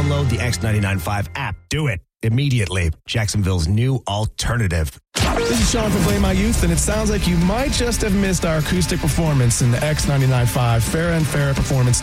Download the X99.5 app. Do it immediately. Jacksonville's new alternative. This is Sean from Play My Youth, and it sounds like you might just have missed our acoustic performance in the X99.5 Fair and Fair Performance